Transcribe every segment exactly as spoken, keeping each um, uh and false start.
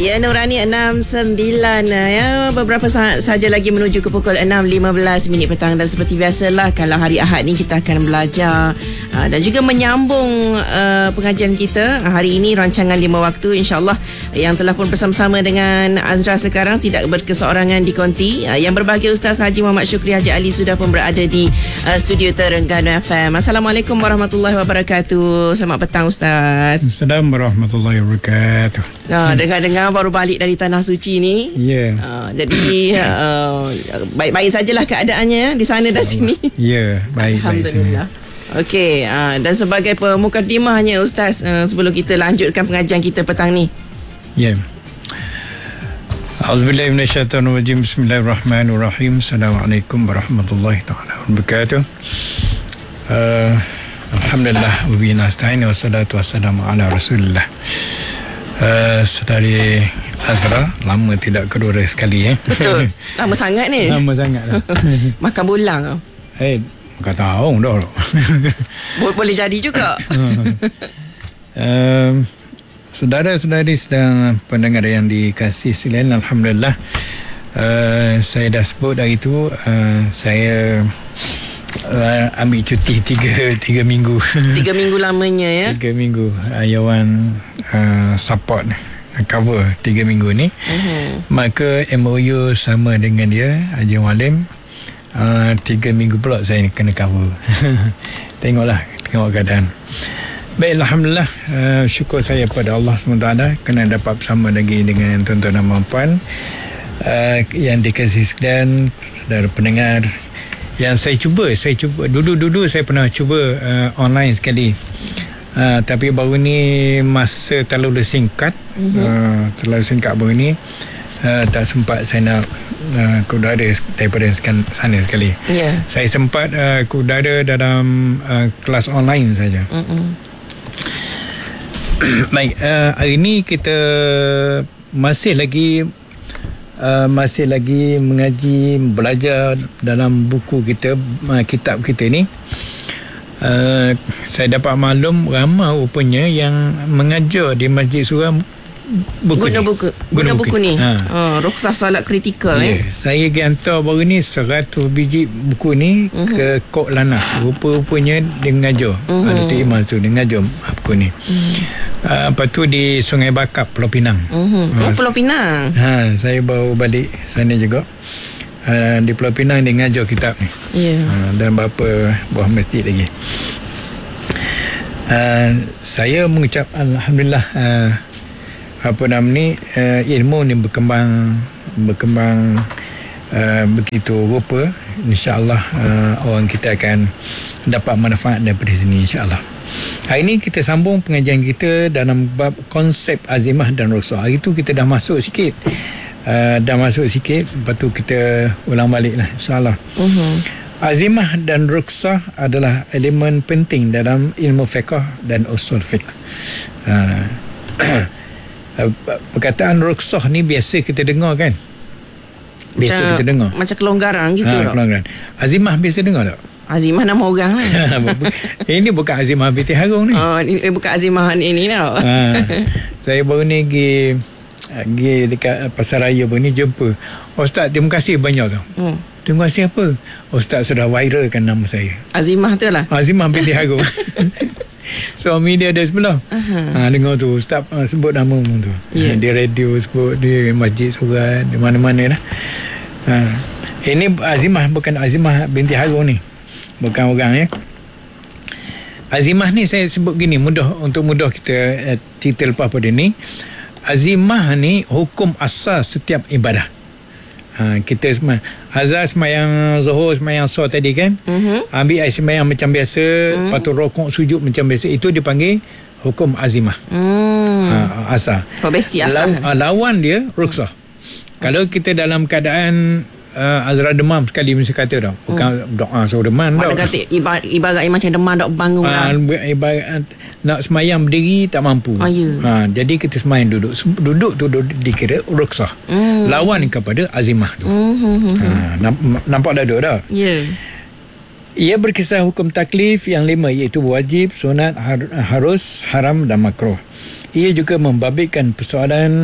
Ya, Nurani enam sembilan ya. Beberapa saat saja lagi menuju ke pukul enam lima belas minit petang. Dan seperti biasalah, kalau hari Ahad ni kita akan belajar uh, dan juga menyambung uh, pengajian kita. Hari ini rancangan lima waktu, insyaAllah, yang telah pun bersama-sama dengan Azra sekarang tidak berkeseorangan di konti. uh, Yang berbahagia Ustaz Haji Muhammad Syukri Haji Ali sudah pun berada di uh, studio Terengganu F M. Assalamualaikum warahmatullahi wabarakatuh. Selamat petang Ustaz. Assalamualaikum warahmatullahi wabarakatuh. uh, Dengar-dengar baru balik dari Tanah Suci ni. Ya. Yeah. Uh, jadi uh, baik-baik sajalah keadaannya di sana dan sini. Ya, yeah, baik-baik. Alhamdulillah. Okey, uh, dan sebagai pemukadimahnya Ustaz, uh, sebelum kita lanjutkan pengajian kita petang ni. Ya. Yeah. A'udzubillahi minasyaitonirrajim. Bismillahirrahmanirrahim. Assalamualaikum warahmatullahi taala wabarakatuh. Uh, Alhamdulillah wa bihi nasta'in wa salatu wassalamu ala Rasulillah. Uh, Saudari Azra, lama tidak kedua sekali eh. Betul. Lama sangat ni. Lama sangat lah. Makan bulang tau. Eh, makan tahun dah. Boleh jadi juga. uh, Saudara-saudari sedang pendengar yang dikasihi sekalian, Alhamdulillah, uh, saya dah sebut hari itu, uh, saya uh, ambil cuti tiga, tiga minggu. Tiga minggu lamanya ya. Tiga minggu. Ayawan uh, support cover tiga minggu ni. Uh-huh. Maka M O U sama dengan dia, Haji Walim, uh, tiga minggu pula saya kena cover. Tengoklah, tengok keadaan. Baik, Alhamdulillah, uh, syukur saya pada Allah subhanahu wa taala kena dapat bersama lagi dengan tuan-tuan dan puan uh, yang dikasihi sekalian, saudara pendengar. Yang saya cuba, saya cuba dulu-dulu saya pernah cuba uh, online sekali. Uh, tapi baru ni masa terlalu singkat, mm-hmm. uh, terlalu singkat baru ni, uh, tak sempat saya nak uh, ke udara daripada sana sekali. Yeah. Saya sempat uh, ke udara dalam uh, kelas online saja. Mm-hmm. Baik, uh, hari ini kita masih lagi uh, masih lagi mengaji, belajar dalam buku kita, uh, kitab kita ni. Uh, saya dapat maklum ramai rupanya yang mengajar di Masjid Surah buku guna ni. buku guna, guna buku, buku ni. Ha. Oh, rukhsah solat kritikal yeah. eh. Saya pergi hantar baru ni seratus biji buku ni uh-huh. ke Kok Lanas. Rupa-rupanya dia mengajar. Uh-huh. Ada Tok Iman tu dia mengajar buku ni. Uh-huh. Uh, lepas tu di Sungai Bakap, Pulau Pinang. Uh-huh. Uh, oh, Pulau Pinang. Ha, saya baru balik sana juga. Uh, di Pulau Pinang dia mengajar kitab ni. Yeah. Uh, dan beberapa buah masjid lagi. Uh, saya mengucap Alhamdulillah, uh, apa nama ni, uh, ilmu ni berkembang berkembang uh, begitu rupa. InsyaAllah uh, orang kita akan dapat manfaat daripada sini, insyaAllah. Hari ini kita sambung pengajian kita dalam bab konsep azimah dan rukhsah. Hari itu kita dah masuk sikit, uh, dah masuk sikit, lepas tu kita ulang balik lah, insyaAllah. Uh-huh. Azimah dan rukhsah adalah elemen penting dalam ilmu fiqh dan usul fiqh. Uh, perkataan rukhsah ni biasa kita dengar kan? Biasa macam, kita dengar. Macam kelonggaran gitu. Ha, kelonggaran. Azimah biasa dengar tak? Azimah nama orang lah. Ini bukan Azimah binti Harun ni. Oh, ini bukan Azimah ini tau. Ha, saya baru ni pergi, pergi dekat Pasar Raya pun ni jumpa. Ustaz, terima kasih banyak tau. Hmm. Terima kasih apa? Ustaz sudah viralkan nama saya. Azimah tu lah. Azimah binti Harun. Suami dia ada sebelah. Uh-huh. Ha, dengar tu Ustaz uh, sebut nama mu tu. Yeah. Di radio sebut, di Masjid Surah, di mana-mana lah. Ha. Ini Azimah, bukan Azimah binti Harun ni. Bukan orang ya. Azimah ni saya sebut gini, mudah untuk mudah kita uh, cerita lepas pada ni. Azimah ni hukum asas setiap ibadah. Ha, kita semua azhar semayang zuhur, semayang asar tadi kan, uh-huh. ambil air semayang macam biasa, uh-huh. lepas tu rokok sujud macam biasa, itu dipanggil hukum azimah. uh-huh. ha, asar. Oh, basic asar. Law, lawan dia rukhsah. Kalau kita dalam keadaan uh, Azra demam sekali mesti kata tau, bukan hmm. doa suruh demam tau. Kata ibarat, ibarat macam demam tak bangun ha, lah. Ibarat nak semayang berdiri tak mampu. Oh, yeah. ha, jadi kita semayang duduk. Duduk tu duduk, dikira rukhsah. Hmm. Lawan kepada azimah tu. Hmm. Ha, nampak dah duduk dah. Ya. Yeah. Ia berkisah hukum taklif yang lima, iaitu wajib, sunat, har- harus, haram dan makruh. Ia juga membabitkan persoalan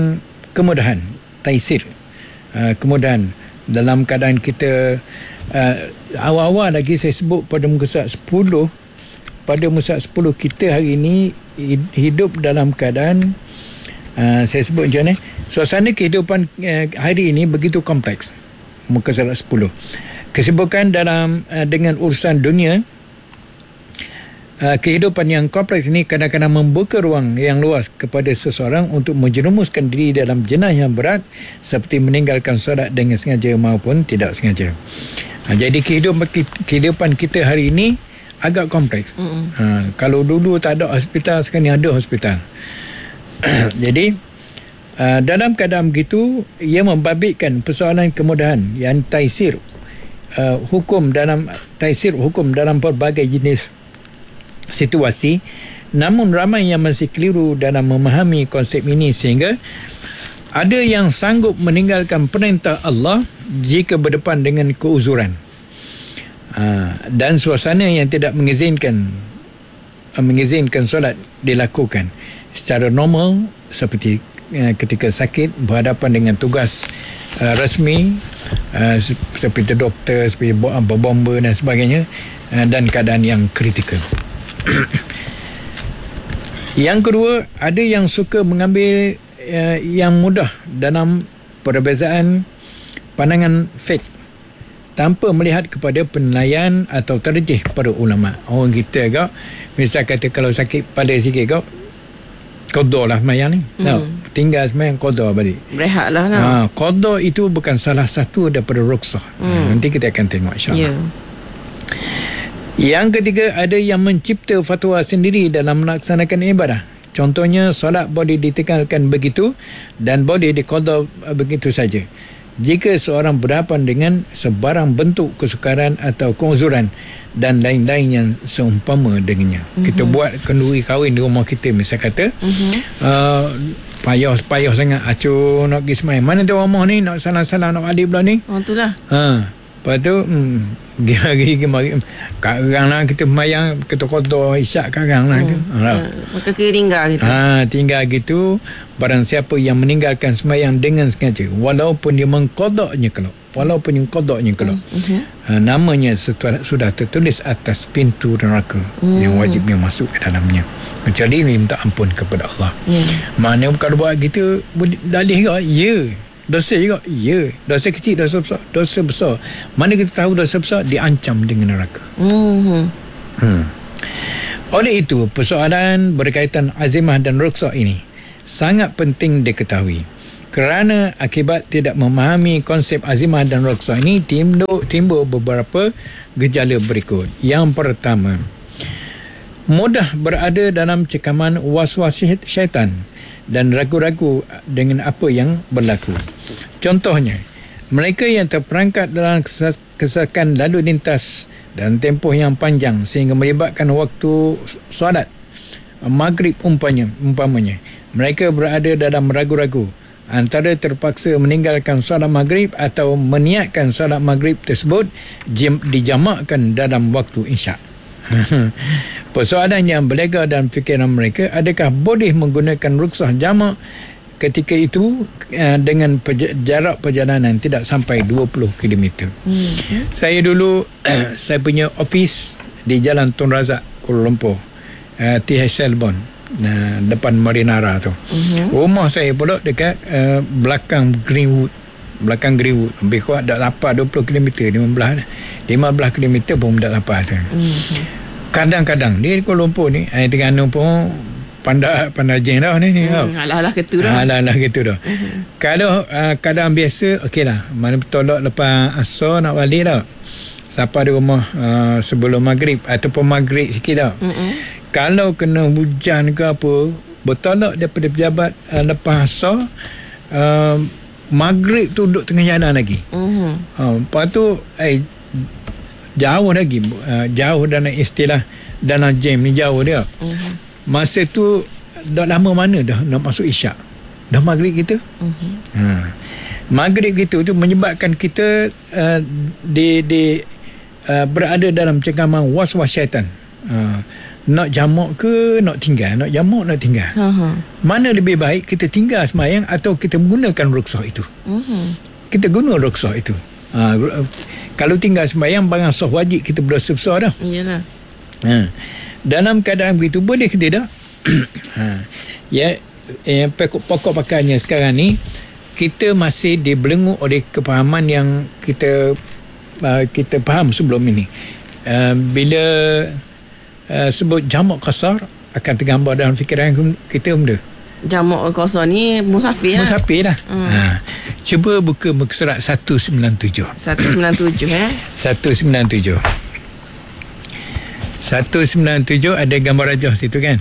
kemudahan, taisir, uh, kemudahan dalam keadaan kita uh, awal-awal lagi saya sebut pada muka surat sepuluh, pada muka surat sepuluh kita hari ini hidup dalam keadaan uh, saya sebut macam ni, suasana kehidupan uh, hari ini begitu kompleks. Muka surat sepuluh, kesibukan dalam uh, dengan urusan dunia. Uh, kehidupan yang kompleks ini kadang-kadang membuka ruang yang luas kepada seseorang untuk menjerumuskan diri dalam jenayah yang berat seperti meninggalkan solat dengan sengaja maupun tidak sengaja. Uh, jadi kehidupan, kehidupan kita hari ini agak kompleks. Uh, kalau dulu tak ada hospital, sekarang ada hospital. Jadi uh, dalam keadaan begitu, ia membabitkan persoalan kemudahan yang taisir uh, hukum dalam taisir hukum dalam pelbagai jenis situasi, namun ramai yang masih keliru dalam memahami konsep ini sehingga ada yang sanggup meninggalkan perintah Allah jika berdepan dengan keuzuran uh, dan suasana yang tidak mengizinkan uh, mengizinkan solat dilakukan secara normal seperti uh, ketika sakit, berhadapan dengan tugas uh, rasmi uh, seperti doktor, seperti bomba dan sebagainya, uh, dan keadaan yang kritikal. Yang kedua, ada yang suka mengambil uh, yang mudah dalam perbezaan pandangan fiqh tanpa melihat kepada penilaian atau terjih para ulama. Orang kita kau misal kata kalau sakit pada sikit kau qada lah semayang ni. Hmm. No, tinggal semayang qada balik. Berehatlah nak. Ha, qada itu bukan salah satu daripada rukhsah. Hmm. Nanti kita akan tengok insya-Allah. Yeah. Yang ketiga, ada yang mencipta fatwa sendiri dalam melaksanakan ibadah. Contohnya, solat boleh ditinggalkan begitu dan boleh diqada begitu saja. Jika seorang berhadapan dengan sebarang bentuk kesukaran atau keuzuran dan lain-lain yang seumpama dengannya. Mm-hmm. Kita buat kenduri kahwin di rumah kita, misal kata, mm-hmm. uh, payah-payah sangat, acuh nak pergi semayang. Mana tu rumah ni, nak salah-salah, nak balik pula ni. Oh, itulah. Ha. Lepas tu, hmm, gigi-gigi karang lah kita semayang, kita kotor isyak karang lah. Hmm. Ha. Maka kena tinggal gitu. Ha, tinggal gitu. Barang siapa yang meninggalkan semayang dengan sengaja, walaupun dia mengkodoknya kelak, walaupun dia mengkodoknya kelak, hmm. ha, namanya sudah, sudah tertulis atas pintu neraka hmm. yang wajib dia masuk ke dalamnya. Kecuali minta ampun kepada Allah. Yeah. Mana kalau buat gitu, dalih ke? Ya. Dosa juga? Ya. Dosa kecil, dosa besar? Dosa besar. Mana kita tahu dosa besar? Diancam dengan neraka. Mm-hmm. Hmm. Oleh itu, persoalan berkaitan azimah dan rukhsah ini sangat penting diketahui. Kerana akibat tidak memahami konsep azimah dan rukhsah ini, timbul, timbul beberapa gejala berikut. Yang pertama, mudah berada dalam cekaman was-was syaitan dan ragu-ragu dengan apa yang berlaku. Contohnya, mereka yang terperangkap dalam kesesakan lalu lintas dan tempoh yang panjang sehingga melibatkan waktu solat maghrib umpamanya, umpamanya mereka berada dalam ragu-ragu antara terpaksa meninggalkan solat maghrib atau meniatkan solat maghrib tersebut dijamakkan dalam waktu isyak. Persoalan yang berlega dalam fikiran mereka, adakah boleh menggunakan rukhsah jamak ketika itu uh, dengan perj- jarak perjalanan tidak sampai dua puluh kilometer. Hmm. Saya dulu uh, saya punya office di Jalan Tun Razak, Kuala Lumpur, uh, T H Selborne, uh, depan Marinara tu. Hmm. Rumah saya pula dekat uh, belakang Greenwood, belakang Greenwood, lebih kurang tak lapar dua puluh kilometer, lima belas lima belas kilometer pun tak lapar saya. Hmm. Kadang-kadang di Kuala Lumpur ni, eh, Terengganu pun pandai pandai jeng dah ni ni. Hmm, alah-alah gitu dah. Alah-alah gitu dah. Uh-huh. Kalau uh, keadaan biasa, okeylah. Mana tolak lepas asar nak balik dah. Siapa di rumah uh, sebelum maghrib ataupun maghrib sikit dah. Uh-huh. Kalau kena hujan ke apa, bertolak daripada pejabat uh, lepas asar, uh, maghrib tu duduk tengah jalan lagi. Uh-huh. Uh, lepas tu, eh, jauh lagi. Uh, jauh dalam istilah dalam jam ni jauh dia. Uh-huh. Masa tu dah lama mana dah nak masuk isyak, dah maghrib kita. Uh-huh. ha. Maghrib kita tu menyebabkan kita uh, di, di uh, berada dalam cengkaman was-was syaitan. uh, nak jamak ke nak tinggal, nak jamak nak tinggal. Uh-huh. Mana lebih baik kita tinggal sembahyang atau kita gunakan rukhsah itu? Uh-huh. Kita guna rukhsah itu. Ha, kalau tinggal sembahyang barang sah wajib kita berdosa besar dah. Iyalah. Ha. Dalam keadaan begitu boleh ke tidak? ha. Ya, eh, pokok pakarnya sekarang ni kita masih dibelenggu oleh kepahaman yang kita uh, kita faham sebelum ini. Uh, bila uh, sebut jamak kasar akan tergambar dalam fikiran kita benda. Jamak kasar ni musafir lah. Musafir lah. Hmm. Ha. Cuba buka muka surat seratus sembilan puluh tujuh. seratus sembilan puluh tujuh eh. seratus sembilan puluh tujuh. seratus sembilan puluh tujuh ada gambar rajah situ kan?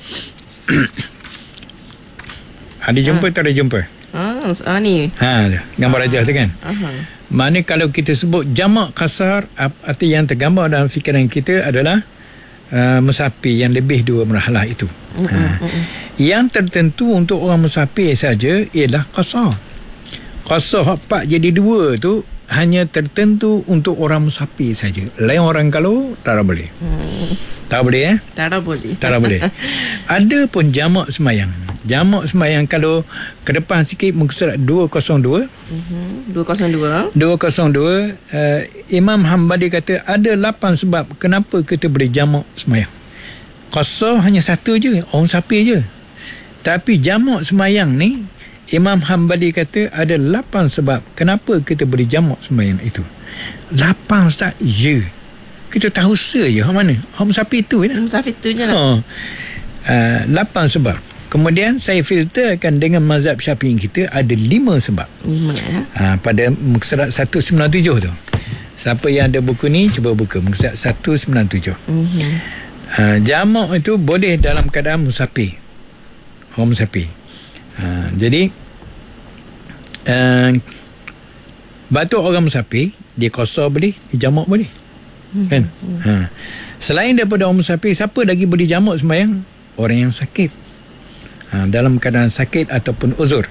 Ada jumpa ha. tak ada jumpa? Ah, ah ni. Ha, gambar ah. rajah tu kan? Aha. Mana kalau kita sebut jamak kasar, arti yang tergambar dalam fikiran kita adalah uh, musafir yang lebih dua marhalah itu. Uh-uh, ha. uh-uh. Yang tertentu untuk orang musafir saja ialah kasar. Kasar empat jadi dua tu hanya tertentu untuk orang musafir saja. Lain orang kalau tak boleh. Hmm. Tak boleh eh? Tak boleh. Tak boleh. Ada pun jamak semayang. Jamak semayang kalau ke depan sikit muka surat dua kosong dua. Uh-huh. dua kosong dua. dua kosong dua uh, Imam Hambali kata ada lapan sebab kenapa kita boleh jamak semayang. Qasar hanya satu je, orang musafir je. Tapi jamak semayang ni Imam Hambali kata ada lapan sebab kenapa kita boleh jamak semayang itu. Lapan ustaz? Ya. Kita tahu saja hak mana. Hak musafir tu je lah. Musafir tu je lah. Ha. Uh, lapan sebab. Kemudian saya filterkan dengan mazhab Syafi'i kita ada lima sebab. Lima ya. Ha, pada muka surat seratus sembilan puluh tujuh tu. Siapa yang ada buku ni cuba buka muka surat seratus sembilan puluh tujuh. Mm-hmm. Uh, jamak itu boleh dalam keadaan musafir. Orang musafir. Ha, jadi uh, batu orang musafir dia qasar boleh, dia jamak boleh. Hmm. Kan? Ha. Selain daripada orang musafir, siapa lagi boleh jamak sembahyang? Orang yang sakit. Ha, dalam keadaan sakit ataupun uzur.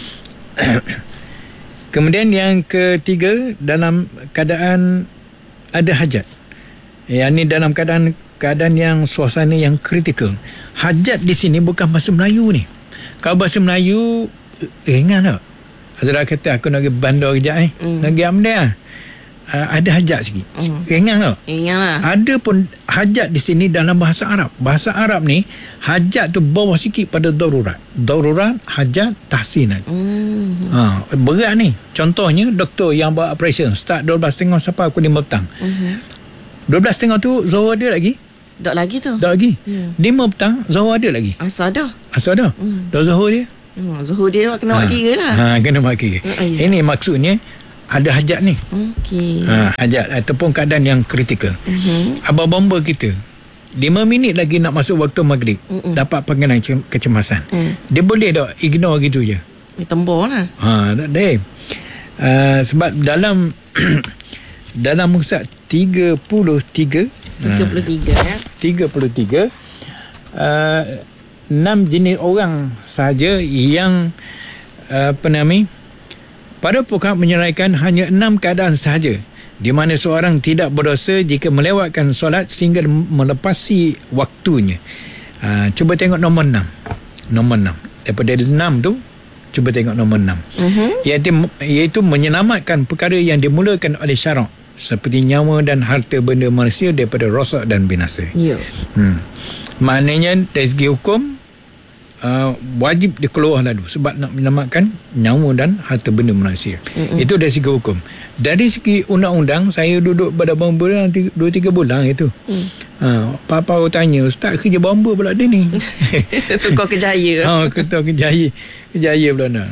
Kemudian yang ketiga, dalam keadaan ada hajat. Yang ni dalam keadaan keadaan yang suasana yang kritikal. Hajat di sini bukan bahasa Melayu ni. Kalau bahasa Melayu ringan tak? Azra kata aku nak pergi bandar kejap eh. Mm. Nak pergi ambil lah. Uh, ada hajat sikit. Mm. Ringan tak? Ringan lah. Ada pun hajat di sini dalam bahasa Arab. Bahasa Arab ni hajat tu bawah sikit pada darurat. Darurat, hajat, tahsinat. Mm. Ha, berat ni. Contohnya doktor yang buat operation start dua belas tiga puluh sampai pukul lima petang. Mm-hmm. dua belas tiga puluh tu Zohor ada lagi? Tak lagi tu. Tak lagi. Yeah. lima petang Zohor ada lagi? Asal dah. Asal dah. Mm. Dah Zohor dia? Hmm, Zohor dia kena buat kira lah. Ha, kena buat kira. Uh, yeah. Ini maksudnya ada hajat ni. Okey. Ha, hajat ataupun keadaan yang kritikal. Uh-huh. Abang bomba kita lima minit lagi nak masuk waktu maghrib, uh-uh. dapat panggilan kecemasan. Uh. Dia boleh tak ignore gitu je? Dia tembur lah. Ha, tak ada. Uh, sebab dalam dalam muka tiga puluh tiga tiga puluh tiga ya. tiga puluh tiga uh, enam jenis orang sahaja yang uh, apa nama pada pokok menyeraikan hanya enam keadaan sahaja di mana seorang tidak berdosa jika melewatkan solat sehingga melepasi waktunya. Uh, cuba tengok nombor enam. Nombor enam. Daripada enam tu cuba tengok nombor enam. Uh-huh. Iaitu, iaitu menyelamatkan perkara yang dimulakan oleh syarak seperti nyawa dan harta benda manusia daripada rosak dan binasa. Ya. Hmm. Maknanya dari segi hukum Uh, wajib dia keluar lalu sebab nak menyelamatkan nyawa dan harta benda manusia. Mm-mm. Itu dari segi hukum. Dari segi undang-undang, saya duduk pada bomba dua tiga bulan itu. Mm. Ha, papa tanya, ustaz kerja bomba pula dia ni. Tukar kejaya. Ha, ketua kejaya. Kejaya pula nak.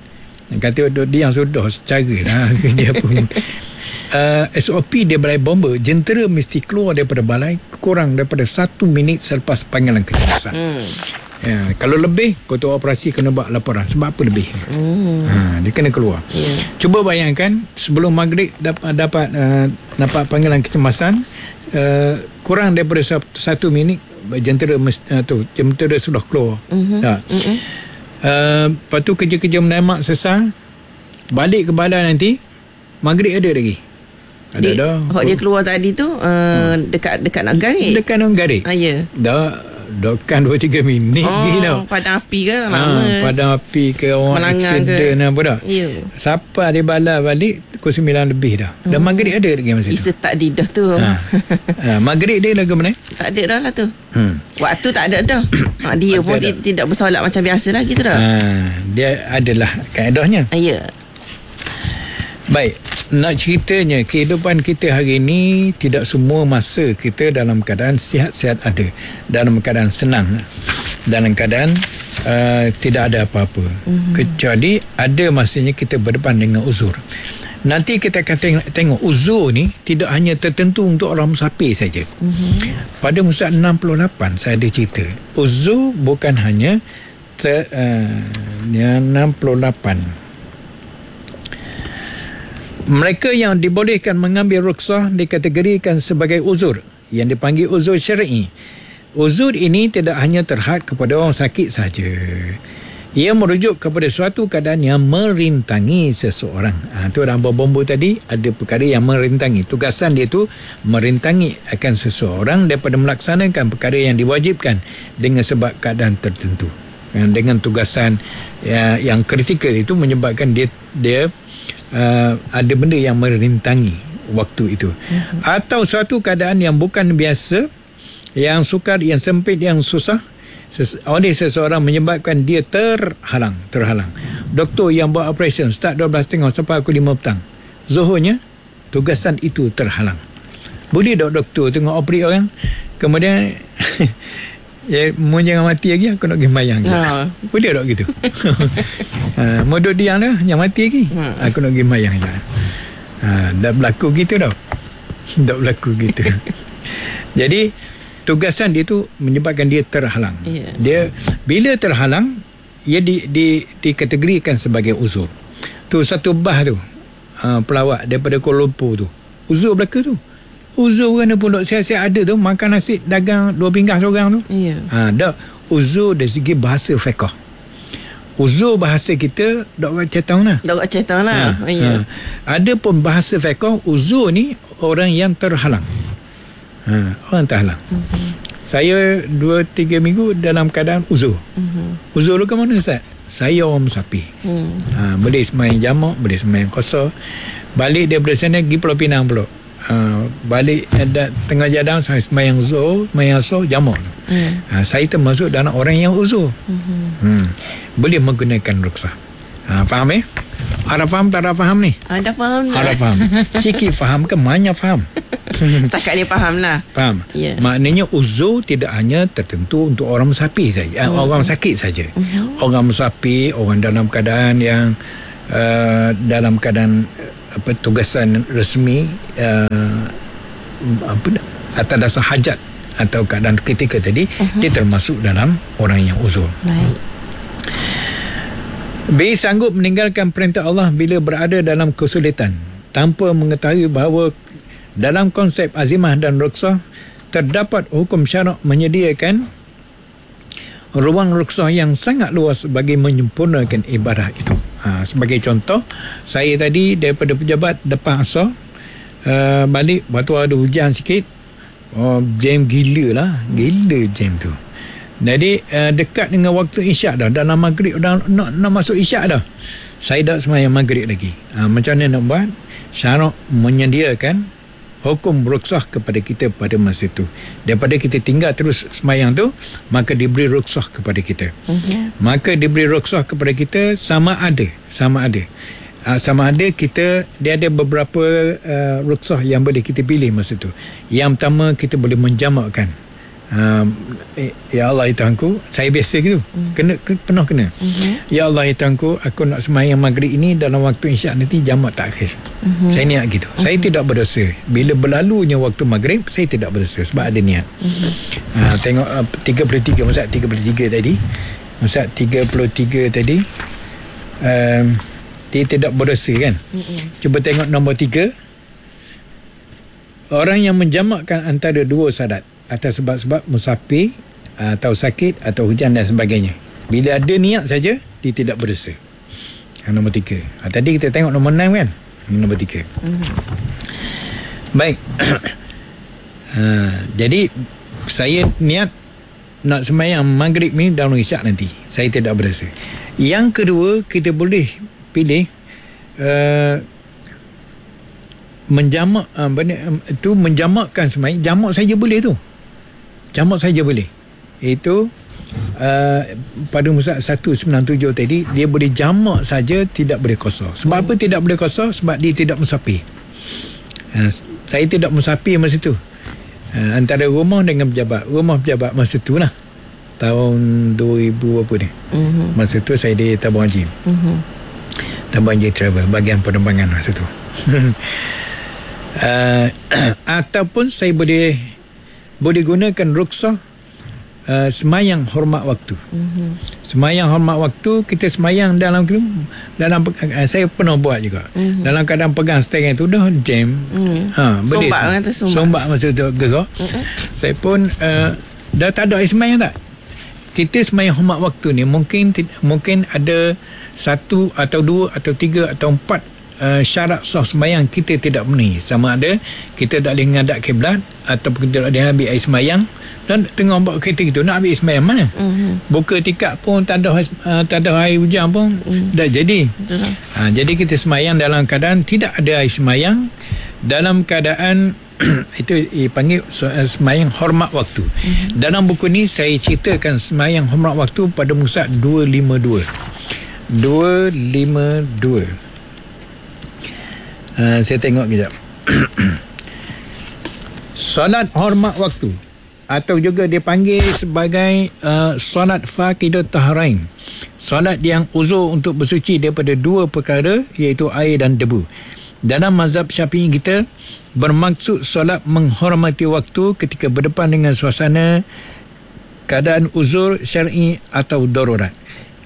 Kata dia yang sudah secara lah kerja pun. Uh, S O P dia balai bomba, jentera mesti keluar daripada balai kurang daripada satu minit selepas panggilan kecemasan. Mm. Ya, kalau lebih ketua operasi kena buat laporan. Sebab apa lebih? Hmm. Ha, dia kena keluar. Yeah. Cuba bayangkan sebelum maghrib dapat dapat uh, dapat panggilan kecemasan uh, kurang daripada satu minit jentera uh, tu jentera sudah keluar. Mm-hmm. Tak. Mm-hmm. Uh, lepas tu kerja-kerja menemak sesar balik ke balai nanti maghrib ada lagi. Ada dia, dah. Hak dia keluar tadi tu uh, hmm. dekat dekat nak garik. Dekat nak garik. Ah, ya. Dah Dokan dua tiga minit oh, lagi tau. Padam api ke lama. Ha, padam api ke orang accident apa dah. Ya. Sampai dia bala balik pukul sembilan lebih dah. Hmm. Dah maghrib ada lagi masa tu. Isa tak di dah tu. Ha. ha, maghrib dia lagu mana? Tak ada dah lah tu. Hmm. Waktu tak ada dah. Ha, dia pun t- tidak bersolat macam biasa lah gitu dah. Ha, dia adalah kaedahnya. Ya. Baik, nak ceritanya kehidupan kita hari ini tidak semua masa kita dalam keadaan sihat-sihat ada, dalam keadaan senang, dalam keadaan uh, tidak ada apa-apa. Mm-hmm. Kecuali ada masanya kita berdepan dengan uzur. Nanti kita akan tengok, tengok uzur ni tidak hanya tertentu untuk orang musafir saja. Mm-hmm. Pada musa enam puluh lapan saya ada cerita. Uzur bukan hanya ter, uh, enam puluh lapan. Mereka yang dibolehkan mengambil rukhsah dikategorikan sebagai uzur yang dipanggil uzur syar'i. Uzur ini tidak hanya terhad kepada orang sakit saja. Ia merujuk kepada suatu keadaan yang merintangi seseorang. Ha, tu dalam bombo tadi ada perkara yang merintangi. Tugasan dia tu merintangi akan seseorang daripada melaksanakan perkara yang diwajibkan dengan sebab keadaan tertentu. Dengan tugasan ya, yang kritikal itu menyebabkan dia dia Uh, ada benda yang merintangi waktu itu. Mm-hmm. Atau suatu keadaan yang bukan biasa, yang sukar, yang sempit, yang susah ses- oleh seseorang menyebabkan dia terhalang terhalang. Doktor yang buat operation start dua belas tiga puluh sampai pukul lima petang, zuhurnya tugasan itu terhalang. Boleh tak doktor tengok operate orang kemudian ya, mau jangan mati lagi, aku nak pergi sembahyang je. Ha. Boleh tak gitu? ha, mau duduk diam dah, jangan mati lagi. Ha. Aku nak pergi sembahyang je. Ha, dah berlaku gitu dah. Dah berlaku gitu. Jadi, tugasan dia tu menyebabkan dia terhalang. Yeah. Dia, bila terhalang, ia di, di, dikategorikan sebagai uzur. Tu satu bah tu, uh, pelawak daripada Kuala Lumpur tu. Uzur berlaku tu. Uzur kerana pun dok sihat-sihat ada tu, makan nasi dagang dua pinggan seorang tu. Ya. Ha, dak uzur dari segi bahasa fiqh. Uzur bahasa kita dok cetang lah. Dok cetang lah. Ha, ya. Ha. Ada pun bahasa fiqh uzur ni orang yang terhalang. Ha, orang terhalang. Uh-huh. Saya dua tiga minggu dalam keadaan uzur. Uh-huh. Uzur lu ke mana Ustaz? Saya orang musafir. Uh-huh. Ha, boleh sembahyang jamak, boleh sembahyang qasar. Balik daripada sana pergi Pulau Pinang pula. Uh, balik ada tengah jalan saya sembahyang zuhur, sembahyang asar, jamak. Hmm. Uh, saya termasuk dalam orang yang uzur. Hmm. Hmm. Boleh menggunakan rukhsah. Uh, faham eh? Ada faham tak ada faham ni? Ada faham lah. Ada faham. Sikit faham ke banyak faham? Setakat dia faham lah. Faham? Yeah. Maknanya uzur tidak hanya tertentu untuk orang musafir saja, hmm. orang sakit saja. Hmm. Orang musafir, orang dalam keadaan yang uh, dalam keadaan apa tugasan resmi uh, apa atas dasar hajat atau keadaan ketika tadi uh-huh. dia termasuk dalam orang yang uzur. Baik. B sanggup meninggalkan perintah Allah bila berada dalam kesulitan tanpa mengetahui bahawa dalam konsep azimah dan rukhsah terdapat hukum syarak menyediakan ruang rukhsah yang sangat luas bagi menyempurnakan ibadah itu. Ha, sebagai contoh, saya tadi daripada pejabat depan asar uh, balik waktu ada hujan sikit, oh, jam gila lah, gila jam tu. Jadi uh, dekat dengan waktu isyak dah, dalam maghrib dah nak, nak masuk isyak dah. Saya dah sembahyang maghrib lagi. Ha, macam mana nak buat? Syarak menyediakan hukum rukhsah kepada kita pada masa itu. Daripada kita tinggal terus sembahyang tu, maka diberi rukhsah kepada kita. Uh-huh. Maka diberi rukhsah kepada kita sama ada, sama ada. Uh, sama ada kita, dia ada beberapa uh, rukhsah yang boleh kita pilih masa tu. Yang pertama, kita boleh menjamakkan. Uh, ya Allah ya Tuhanku, saya biasa gitu. Uh-huh. Kena ke, pernah kena. Uh-huh. Ya Allah ya Tuhanku, aku nak sembahyang maghrib ini dalam waktu isyak nanti jamak takhir. Uh-huh. Saya niat gitu. Uh-huh. Saya tidak berdosa. Bila berlalunya waktu maghrib, saya tidak berdosa sebab ada niat. Uh-huh. Uh, tengok uh, tiga puluh tiga Ustaz tiga puluh tiga tadi. Ustaz tiga puluh tiga tadi. Um, dia tidak berdosa kan? Uh-huh. Cuba tengok nombor tiga. Orang yang menjamakkan antara dua salat atas sebab-sebab musafir atau sakit atau hujan dan sebagainya. Bila ada niat saja, dia tidak berdosa. Yang nombor tiga. Ha, tadi kita tengok nombor enam kan? Nombor tiga. Mm-hmm. Baik. ha, jadi saya niat nak sembahyang maghrib ni dalam isyak nanti. Saya tidak berasa. Yang kedua, kita boleh pilih uh, menjamak uh, benda, itu menjamakkan sembahyang. Jamak saja boleh tu. Jamak saja boleh. Itu uh, pada Musab seratus sembilan puluh tujuh tadi, dia boleh jamak saja, tidak boleh qasar. Sebab hmm. apa tidak boleh qasar? Sebab dia tidak musafir. Uh, saya tidak musafir masa tu. Uh, antara rumah dengan pejabat. Rumah pejabat masa tu lah. Tahun dua ribu apa ni. Mm-hmm. Masa tu saya di Tabung Haji. Mm-hmm. Tabung Haji Travel, bahagian penerbangan masa tu. uh, ataupun saya boleh boleh gunakan rukhsah uh, semayang hormat waktu. Mm-hmm. Semayang hormat waktu, kita semayang dalam dalam uh, saya pernah buat juga. Mm-hmm. Dalam keadaan pegang steering tu dah jam. Mm-hmm. Ha, sombak kata sombak. Sombak masa tu gerak. Mm-hmm. Saya pun uh, dah tak ada air semayang tak? Kita semayang hormat waktu ni mungkin mungkin ada satu atau dua atau tiga atau empat uh, syarat sah semayang kita tidak penuhi. Sama ada kita tak boleh menghadap kiblat ataupun kita tak boleh ambil air semayang, dan tengah bawa kereta kita nak ambil semayang mana? Mm-hmm. Buka tikar pun tak ada uh, tak ada air hujan pun mm. dah jadi. Ha, jadi kita semayang dalam keadaan tidak ada air semayang, dalam keadaan itu dipanggil semayang hormat waktu. Mm-hmm. Dalam buku ni saya ceritakan semayang hormat waktu pada Musab dua lima dua. dua lima dua. Uh, saya tengok kejap. Solat hormat waktu atau juga dipanggil sebagai uh, solat faqidat taharain. Solat yang uzur untuk bersuci daripada dua perkara, iaitu air dan debu. Dalam mazhab Syafi'i kita, bermaksud solat menghormati waktu ketika berdepan dengan suasana keadaan uzur syar'i atau darurat.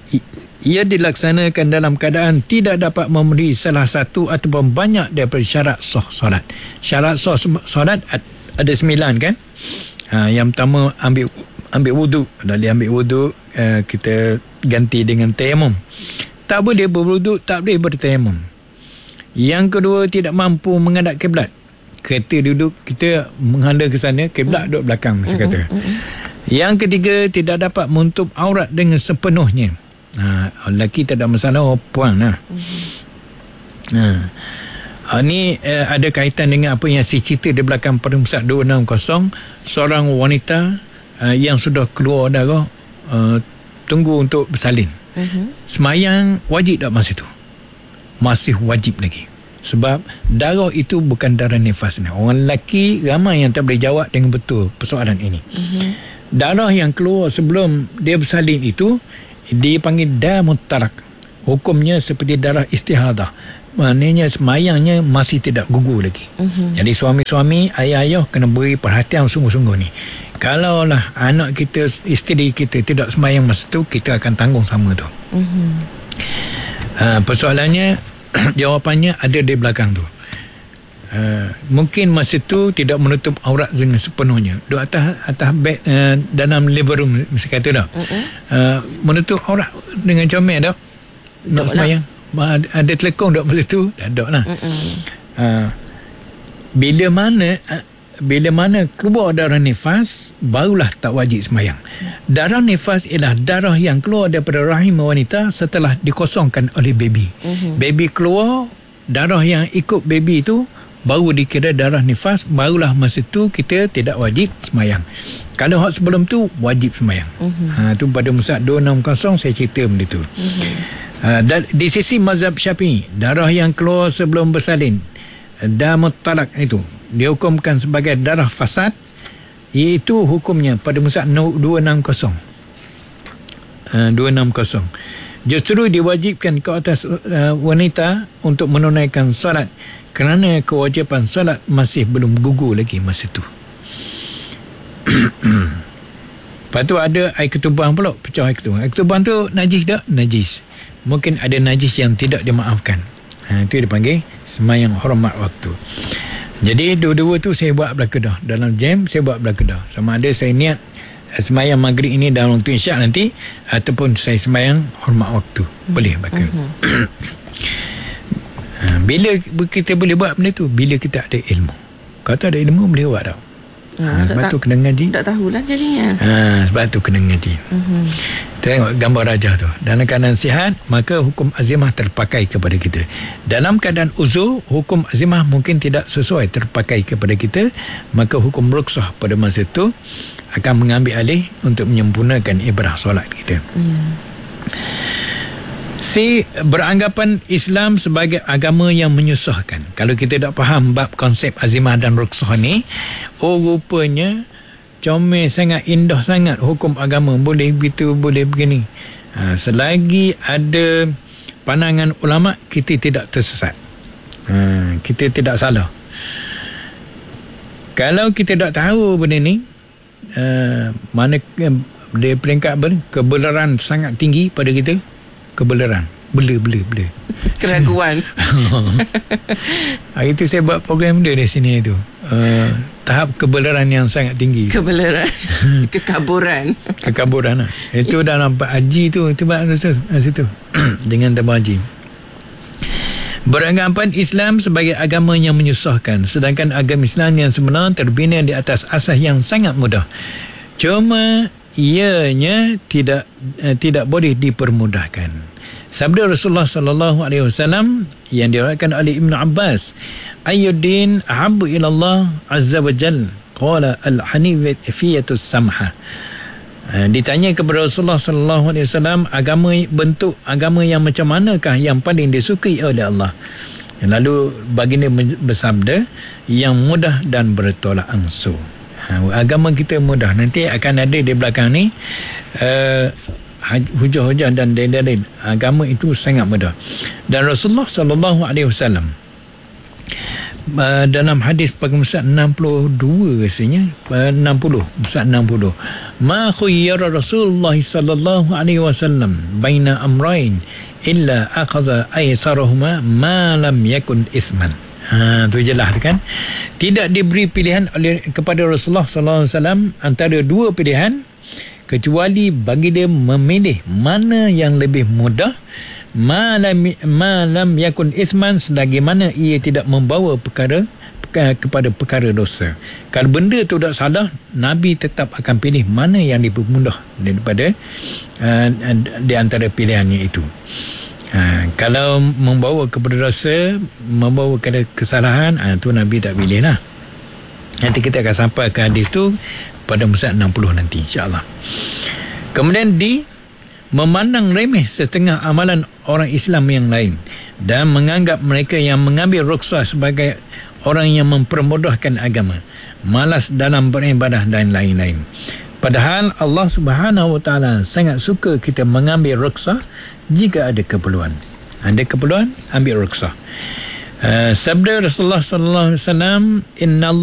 Ia dilaksanakan dalam keadaan tidak dapat memenuhi salah satu ataupun banyak daripada syarat sah solat. Syarat sah solat ada sembilan kan? Ha, yang pertama ambil ambil wuduk. Dari ambil wuduk, uh, kita ganti dengan tayamum. Tak boleh berwuduk, tak boleh bertayamum. Yang kedua, tidak mampu menghadap kiblat. Kereta duduk, kita menghadap ke sana, kiblat mm. duduk belakang, saya kata. Mm-hmm. Yang ketiga, tidak dapat menutup aurat dengan sepenuhnya. Ha, lelaki tak ada masalah, oh, puan lah. Mm-hmm. Ha, ini eh, ada kaitan dengan apa yang saya cerita di belakang pada Musab dua enam kosong. Seorang wanita eh, yang sudah keluar darah, eh, tunggu untuk bersalin. Mm-hmm. Semayang wajib tak masa tu? Masih wajib lagi. Sebab darah itu bukan darah nifas. Orang lelaki ramai yang tak boleh jawab dengan betul persoalan ini. Mm-hmm. Darah yang keluar sebelum dia bersalin itu dipanggil darah talak. Hukumnya seperti darah istihadah. Maknanya semayangnya masih tidak gugur lagi. Mm-hmm. Jadi suami-suami, ayah-ayah kena beri perhatian sungguh-sungguh ni. Kalaulah anak kita, isteri kita tidak semayang masa tu, kita akan tanggung sama tu. Mm-hmm. Uh, persoalannya jawapannya ada di belakang tu. Uh, mungkin masa tu tidak menutup aurat dengan sepenuhnya. Duduk atas atas bed uh, dalam living room, saya kata dah. Uh-uh. Uh, menutup aurat dengan comel dah. Nak semayang. Lah. Ada telekong duduk masa tu? Tak ada lah. Uh-uh. Uh, bila mana uh, bila mana keluar darah nifas, barulah tak wajib semayang. Darah nifas ialah darah yang keluar daripada rahim wanita setelah dikosongkan oleh baby. Mm-hmm. Baby keluar, darah yang ikut baby itu baru dikira darah nifas, barulah masa tu kita tidak wajib semayang. Kalau hak sebelum tu, wajib semayang. Mm-hmm. Ha, tu pada Musab dua enam kosong saya cerita benda tu. Mm-hmm. Ha, dan di sisi mazhab Syafi'i, darah yang keluar sebelum bersalin, darah talak itu dihukumkan sebagai darah fasad, iaitu hukumnya pada Musab dua enam kosong. Uh, dua enam kosong. Justru diwajibkan ke atas uh, wanita untuk menunaikan solat kerana kewajipan solat masih belum gugur lagi masa tu. Lepas tu ada air ketuban pula, pecah air ketuban. Air ketuban tu najis tak? Najis. Mungkin ada najis yang tidak dimaafkan. Ha, itu dipanggil semayang hormat waktu. Jadi dua-dua tu saya buat belaka dah. Dalam jam saya buat belaka dah. Sama ada saya niat semayang maghrib ini dalam waktu isyak nanti, ataupun saya semayang hormat waktu. Boleh belaka. Uh-huh. Bila kita boleh buat benda tu? Bila kita ada ilmu. Kata ada ilmu boleh buat tau. Ha, sebab tu kena ngaji. Tak tahulah jadinya. Ha, sebab tu kena ngaji. Uh-huh. Tengok gambar raja tu. Dalam keadaan sihat, maka hukum azimah terpakai kepada kita. Dalam keadaan uzur, hukum azimah mungkin tidak sesuai terpakai kepada kita, maka hukum rukhsah pada masa itu akan mengambil alih untuk menyempurnakan ibadah solat kita. Uh-huh. Si beranggapan Islam sebagai agama yang menyusahkan. Kalau kita tak faham bab konsep azimah dan rukhsah ni, oh rupanya comel sangat, indah sangat hukum agama, boleh begitu, boleh begini. Ha, selagi ada pandangan ulama, kita tidak tersesat. Ha, kita tidak salah. Kalau kita tak tahu benda ni, uh, mana dia peringkat ber, kebeleran sangat tinggi pada kita. Kebeleran, bela bela bela keraguan. Hari tu saya buat program dia di sini tu, uh, tahap kebeleran yang sangat tinggi. Kebeleran. Kekaburan. Kekaburan lah. Itu dalam Pak Haji tu, itu buat situ dengan Tabah Haji. Beranggapan Islam sebagai agama yang menyusahkan, sedangkan agama Islam yang sebenar terbina di atas asas yang sangat mudah. Cuma ianya tidak uh, tidak boleh dipermudahkan. Sabda Rasulullah sallallahu alaihi wasallam yang diriwayatkan oleh Ibnu Abbas, ayyuddin ahabbu ila Allah azza wa jalla, qala al-hanifiyatus samha. Uh, ditanya kepada Rasulullah sallallahu alaihi wasallam, agama bentuk agama yang macam manakah yang paling disukai oleh Allah? Lalu baginda bersabda, yang mudah dan bertolak ansur. Ha, agama kita mudah. Nanti akan ada di belakang ni uh, hujah-hujah dan dalil-dalil. Agama itu sangat mudah. Dan Rasulullah sallallahu alaihi wasallam uh, dalam hadis Musa enam puluh dua rasanya, uh, enam puluh Musa enam puluh, ma khayyara Rasulullah sallallahu alaihi wasallam baina amrayn illa akhadha aysarahuma ma lam yakun isman. Ha, tu jelas kan. Tidak diberi pilihan oleh kepada Rasulullah sallallahu alaihi wasallam antara dua pilihan kecuali bagi dia memilih mana yang lebih mudah, malam malam yakun isman, selagi mana ia tidak membawa perkara kepada perkara dosa. Kalau benda tu tak salah, Nabi tetap akan pilih mana yang lebih mudah daripada uh, di antara pilihannya itu. Ha, kalau membawa kepada dosa, membawa kepada kesalahan, ha, tu Nabi tak pilih lah. Nanti kita akan sampai ke hadis tu pada muka enam puluh nanti, insyaAllah. Kemudian di memandang remeh setengah amalan orang Islam yang lain dan menganggap mereka yang mengambil rukhsah sebagai orang yang mempermudahkan agama, malas dalam beribadah dan lain-lain. Padahal Allah Subhanahu Wa Taala sangat suka kita mengambil rukhsah jika ada keperluan. Ada keperluan, ambil rukhsah. Uh, sabda Rasulullah sallallahu alaihi wasallam, inna